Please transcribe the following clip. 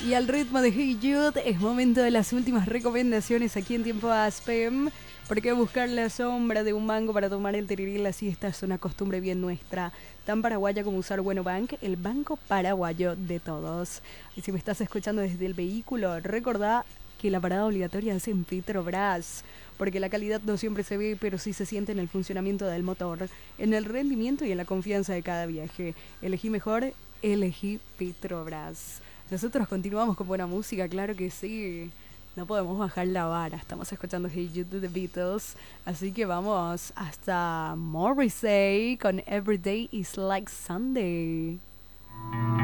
Y al ritmo de Hey Jude es momento de las últimas recomendaciones aquí en Tiempo Aspem. Porque buscar la sombra de un mango para tomar el tirirí la siesta es una costumbre bien nuestra. Tan paraguaya como usar Bueno Bank, el banco paraguayo de todos. Y si me estás escuchando desde el vehículo, recordá que la parada obligatoria es en Petrobras. Porque la calidad no siempre se ve, pero sí se siente en el funcionamiento del motor, en el rendimiento y en la confianza de cada viaje. Elegí mejor, elegí Petrobras. Nosotros continuamos con buena música, claro que sí. No podemos bajar la vara. Estamos escuchando Hey Jude de The Beatles. Así que vamos hasta Morrissey con Every Day is Like Sunday.